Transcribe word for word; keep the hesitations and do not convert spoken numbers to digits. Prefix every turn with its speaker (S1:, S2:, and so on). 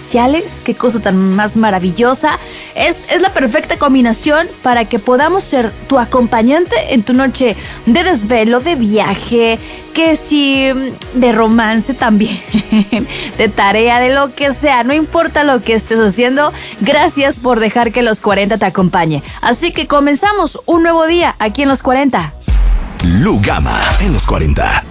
S1: especiales. Qué cosa tan más maravillosa. Es, es la perfecta combinación para que podamos ser tu acompañante en tu noche de desvelo, de viaje, que si de romance también, de tarea, de lo que sea. No importa lo que estés haciendo, gracias por dejar que Los cuarenta te acompañe. Así que comenzamos un nuevo día aquí en Los cuarenta.
S2: Lugama en Los cuarenta.